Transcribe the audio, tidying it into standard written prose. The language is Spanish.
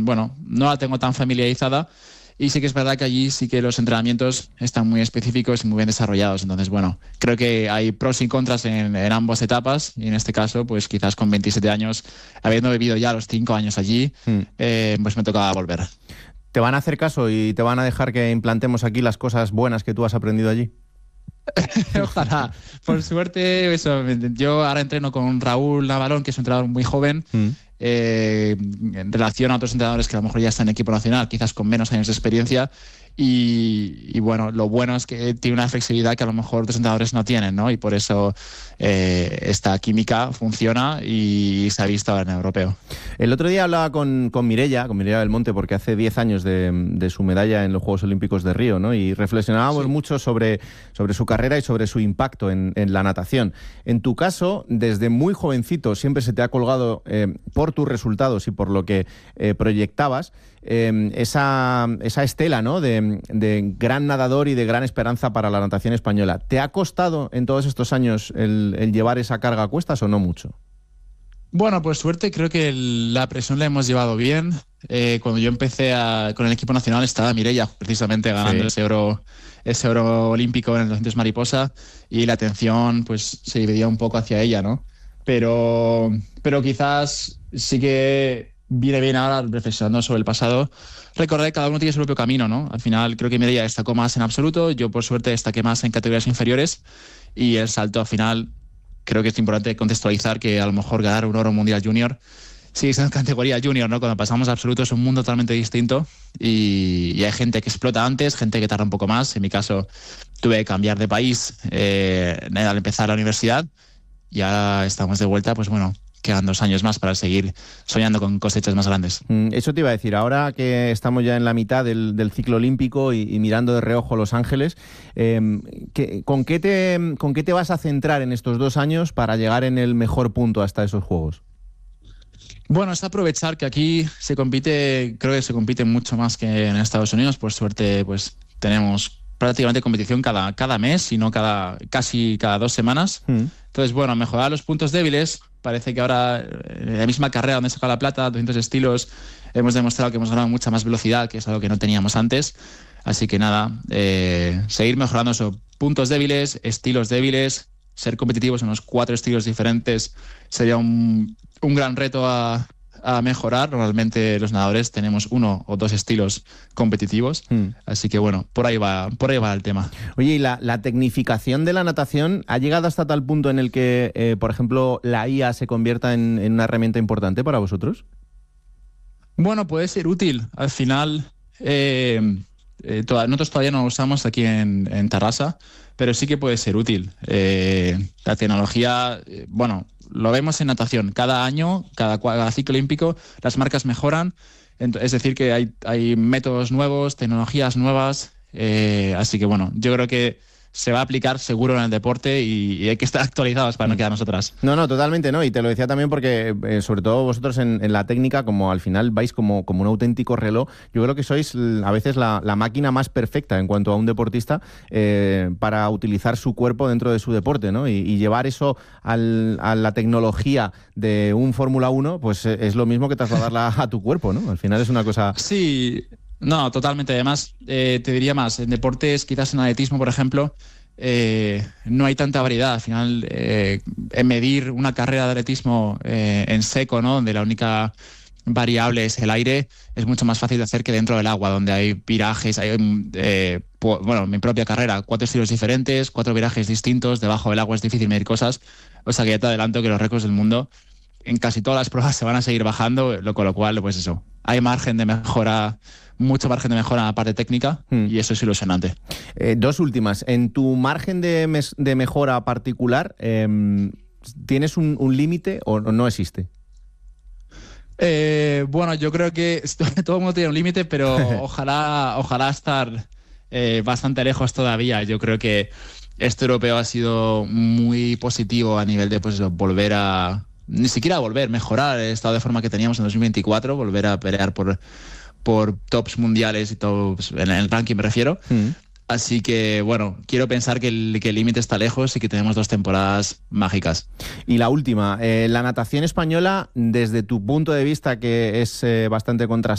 bueno, no la tengo tan familiarizada. Y sí que es verdad que allí sí que los entrenamientos están muy específicos y muy bien desarrollados. Entonces, bueno, creo que hay pros y contras en ambas etapas. Y en este caso, pues quizás con 27 años, habiendo vivido ya los 5 años allí, pues me tocaba volver. ¿Te van a hacer caso y te van a dejar que implantemos aquí las cosas buenas que tú has aprendido allí? Ojalá. Por suerte, eso, yo ahora entreno con Raúl Navalón, que es un entrenador muy joven. En relación a otros entrenadores que a lo mejor ya están en equipo nacional, quizás con menos años de experiencia, y bueno, lo bueno es que tiene una flexibilidad que a lo mejor otros entrenadores no tienen, ¿no? Y por eso esta química funciona y se ha visto en el europeo. El otro día hablaba con Mireia Belmonte, porque hace 10 años de su medalla en los Juegos Olímpicos de Río, ¿no? Y reflexionábamos mucho sobre su carrera y sobre su impacto en la natación. En tu caso, desde muy jovencito, siempre se te ha colgado por tus resultados y por lo que proyectabas, esa estela, ¿no? de gran nadador y de gran esperanza para la natación española. ¿Te ha costado en todos estos años el llevar esa carga a cuestas o no mucho? Bueno, por suerte creo que la presión la hemos llevado bien. Cuando yo empecé con el equipo nacional estaba Mireia precisamente ganando ese oro olímpico en el 200 mariposa, y la atención pues se dividía un poco hacia ella, ¿no? Pero quizás sí que viene bien ahora, reflexionando sobre el pasado, recordar que cada uno tiene su propio camino, ¿no? Al final creo que Mireia destacó más en absoluto, yo por suerte destaqué más en categorías inferiores, y el salto al final creo que es importante contextualizar que a lo mejor ganar un oro mundial junior sigue siendo categoría junior, ¿no? Cuando pasamos a absoluto es un mundo totalmente distinto, y hay gente que explota antes, gente que tarda un poco más. En mi caso tuve que cambiar de país al empezar la universidad, y ahora estamos de vuelta, pues bueno, quedan 2 años más para seguir soñando con cosechas más grandes. Eso te iba a decir, ahora que estamos ya en la mitad del ciclo olímpico y mirando de reojo Los Ángeles, ¿con qué te vas a centrar en estos 2 años para llegar en el mejor punto hasta esos Juegos? Bueno, es aprovechar que aquí creo que se compite mucho más que en Estados Unidos. Por suerte, pues tenemos prácticamente competición cada mes, si no casi cada 2 semanas. Entonces, bueno, mejorar los puntos débiles. Parece que ahora, en la misma carrera donde saca la plata, 200 estilos, hemos demostrado que hemos ganado mucha más velocidad, que es algo que no teníamos antes. Así que nada, seguir mejorando esos puntos débiles, estilos débiles, ser competitivos en los 4 estilos diferentes sería un gran reto a mejorar. Normalmente los nadadores tenemos 1 o 2 estilos competitivos, así que bueno, por ahí va el tema. Oye, ¿y la tecnificación de la natación ha llegado hasta tal punto en el que, por ejemplo, la IA se convierta en una herramienta importante para vosotros? Bueno, puede ser útil. Al final, nosotros todavía no lo usamos aquí en Tarrasa, pero sí que puede ser útil. La tecnología, bueno, lo vemos en natación. Cada año, cada ciclo olímpico, las marcas mejoran. Es decir, que hay métodos nuevos, tecnologías nuevas. Así que bueno, yo creo que se va a aplicar seguro en el deporte, y hay que estar actualizados para no quedarnos atrás. No, totalmente no. Y te lo decía también porque, sobre todo vosotros en la técnica, como al final vais como un auténtico reloj, yo creo que sois a veces la máquina más perfecta en cuanto a un deportista para utilizar su cuerpo dentro de su deporte, ¿no? Y llevar eso a la tecnología de un Fórmula 1, pues es lo mismo que trasladarla a tu cuerpo, ¿no? Al final es una cosa... Sí. No, totalmente. Además, te diría más, en deportes, quizás en atletismo, por ejemplo, no hay tanta variedad. Al final, en medir una carrera de atletismo en seco, ¿no? Donde la única variable es el aire, es mucho más fácil de hacer que dentro del agua, donde hay virajes, bueno, mi propia carrera, 4 estilos diferentes, 4 virajes distintos, debajo del agua es difícil medir cosas. O sea que ya te adelanto que los récords del mundo en casi todas las pruebas se van a seguir bajando, con lo cual, pues eso, hay margen de mejora, mucho margen de mejora en la parte técnica, y eso es ilusionante. 2 últimas. En tu margen de mejora particular, ¿tienes un límite o no existe? Bueno, yo creo que todo el mundo tiene un límite, pero ojalá estar bastante lejos todavía. Yo creo que este europeo ha sido muy positivo a nivel de mejorar el estado de forma que teníamos en 2024, volver a pelear por tops mundiales y tops en el ranking, me refiero. Así que, bueno, quiero pensar que el límite está lejos y que tenemos 2 temporadas mágicas. Y la última, la natación española, desde tu punto de vista, que es bastante contrastante,